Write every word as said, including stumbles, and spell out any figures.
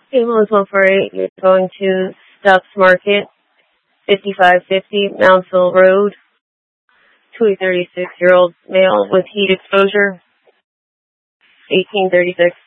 Ambulance one four eight, you're going to Stubbs Market, fifty-five fifty Moundsville Road. Two thirty-six-year-old male with heat exposure, eighteen thirty-six.